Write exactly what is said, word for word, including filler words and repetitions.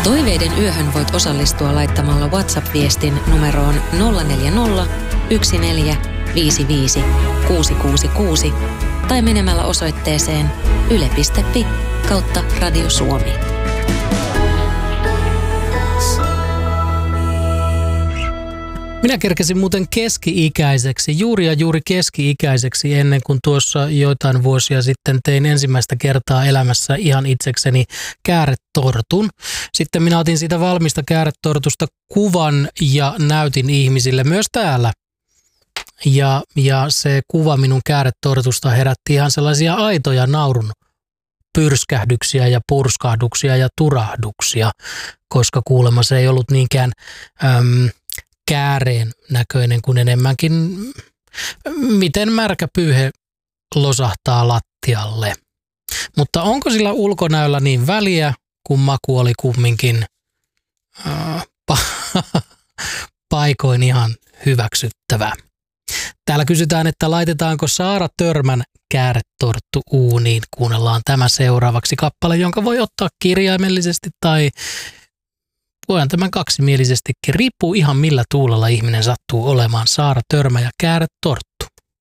Toiveiden yöhön voit osallistua laittamalla WhatsApp-viestin numeroon nolla neljä nolla, yksi neljä, viisi viisi, kuusi kuusi kuusi tai menemällä osoitteeseen yle piste fi kautta Radio Suomi. Minä kerkesin muuten keski-ikäiseksi, juuri ja juuri keski-ikäiseksi ennen kuin tuossa joitain vuosia sitten tein ensimmäistä kertaa elämässä ihan itsekseni kääretortun. Sitten minä otin siitä valmista kääretortusta kuvan ja näytin ihmisille myös täällä. Ja, ja se kuva minun kääretortusta herätti ihan sellaisia aitoja naurun pyrskähdyksiä ja purskahduksia ja turahduksia, koska kuulemma se ei ollut niinkään äm, kääreen näköinen kuin enemmänkin, miten märkä pyyhe losahtaa lattialle. Mutta onko sillä ulkonäöllä niin väliä, kun maku oli kumminkin äh, pa- paikoin ihan hyväksyttävä. Täällä kysytään, että laitetaanko Saara Törmän kääretorttu uuniin. Kuunnellaan tämä seuraavaksi kappale, jonka voi ottaa kirjaimellisesti tai voidaan tämän kaksimielisesti. Riippuu ihan millä tuulella ihminen sattuu olemaan. Saara Törmä ja kääretorttu.